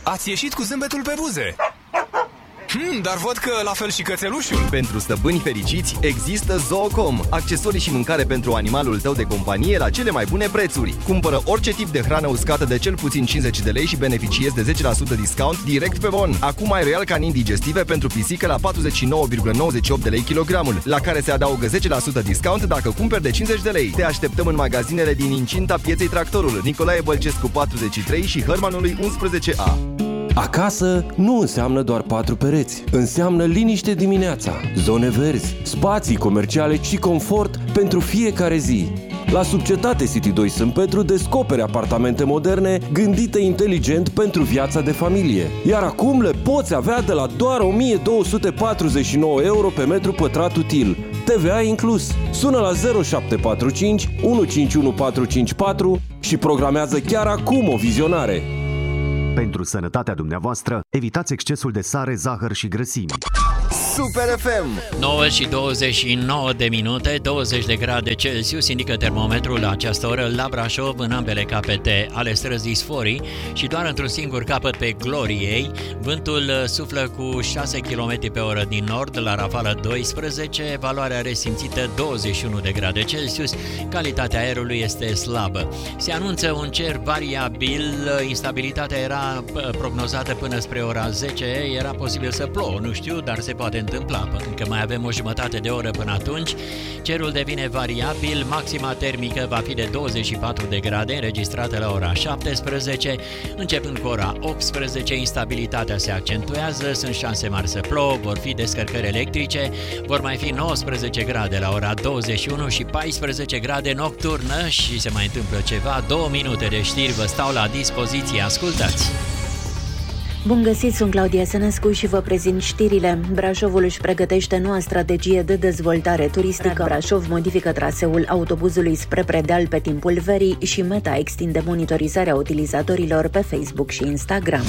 ați ieșit cu zâmbetul pe buze. Dar văd că la fel și cățelușul. Pentru stăpâni fericiți există Zoocom, accesorii și mâncare pentru animalul tău de companie la cele mai bune prețuri. Cumpără orice tip de hrană uscată de cel puțin 50 de lei și beneficiezi de 10% discount direct pe bon. Acum ai Royal Canin digestive pentru pisică la 49,98 de lei kilogramul, la care se adaugă 10% discount dacă cumperi de 50 de lei. Te așteptăm în magazinele din incinta Pieței Tractorul, Nicolae Bălcescu 43 și Hărmanului 11A. Acasă nu înseamnă doar 4 pereți, înseamnă liniște dimineața, zone verzi, spații comerciale și confort pentru fiecare zi. La Subcetate City 2 Sânt-Petru descoperi apartamente moderne gândite inteligent pentru viața de familie. Iar acum le poți avea de la doar 1249 euro pe metru pătrat util, TVA inclus. Sună la 0745 151454 și programează chiar acum o vizionare. Pentru sănătatea dumneavoastră, evitați excesul de sare, zahăr și grăsimi. Super FM! 9 și 29 de minute, 20 de grade Celsius indică termometrul la această oră la Brașov, în ambele capete ale străzii Sforii și doar într-un singur capăt pe Gloriei. Vântul suflă cu 6 km pe oră din nord, la rafală 12, valoarea resimțită 21 de grade Celsius, calitatea aerului este slabă. Se anunță un cer variabil, instabilitatea era prognozată până spre ora 10, era posibil să plouă, nu știu, dar se poate întâmpla, încă mai avem o jumătate de oră până atunci. Cerul devine variabil, maxima termică va fi de 24 de grade, înregistrată la ora 17, începând cu ora 18, instabilitatea se accentuează, sunt șanse mari să plouă, vor fi descărcări electrice, vor mai fi 19 grade la ora 21 și 14 grade nocturnă și se mai întâmplă ceva. 2 minute de știri vă stau la dispoziție, ascultați! Bun găsit, sunt Claudia Sănescu și vă prezint știrile. Brașovul își pregătește noua strategie de dezvoltare turistică. Brașov modifică traseul autobuzului spre Predeal pe timpul verii și Meta extinde monitorizarea utilizatorilor pe Facebook și Instagram.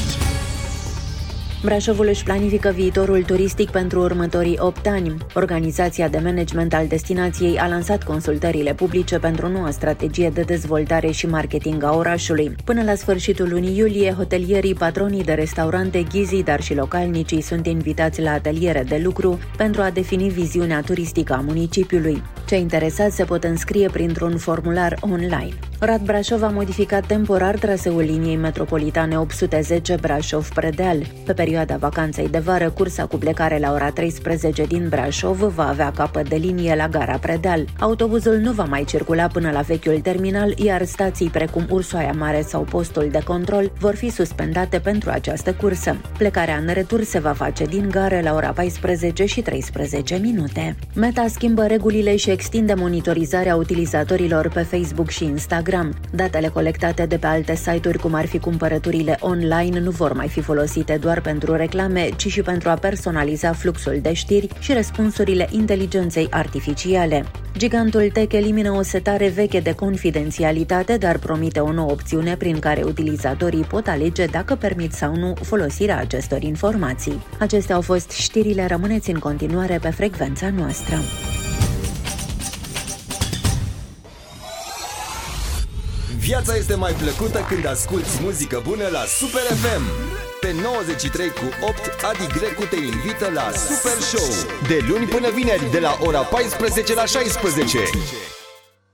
Brașovul își planifică viitorul turistic pentru următorii 8 ani. Organizația de management al destinației a lansat consultările publice pentru noua strategie de dezvoltare și marketing a orașului. Până la sfârșitul lunii iulie, hotelierii, patronii de restaurante, ghizii, dar și localnicii sunt invitați la ateliere de lucru pentru a defini viziunea turistică a municipiului. Cei interesați se pot înscrie printr-un formular online. Rad Brașov a modificat temporar traseul liniei metropolitane 810 Brașov-Predeal. Pe perioada vacanței de vară, cursa cu plecare la ora 13 din Brașov va avea capăt de linie la gara Predeal. Autobuzul nu va mai circula până la vechiul terminal, iar stații precum Ursoaia Mare sau postul de control vor fi suspendate pentru această cursă. Plecarea în retur se va face din gară la ora 14 și 13 minute. Meta schimbă regulile și extinde monitorizarea utilizatorilor pe Facebook și Instagram. Datele colectate de pe alte site-uri, cum ar fi cumpărăturile online, nu vor mai fi folosite doar pentru reclame, ci și pentru a personaliza fluxul de știri și răspunsurile inteligenței artificiale. Gigantul tech elimină o setare veche de confidențialitate, dar promite o nouă opțiune prin care utilizatorii pot alege dacă permit sau nu folosirea acestor informații. Acestea au fost știrile, rămâneți în continuare pe frecvența noastră. Viața este mai plăcută când asculti muzică bună la Super FM. Pe 93,8 Adi Grecu te invită la Super Show. De luni până vineri, de la ora 14 la 16.